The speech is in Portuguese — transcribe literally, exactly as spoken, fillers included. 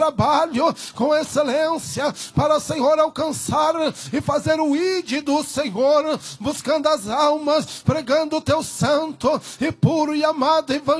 trabalho com excelência, para, Senhor, alcançar e fazer o ide do Senhor, buscando as almas, pregando o teu santo e puro e amado evangelho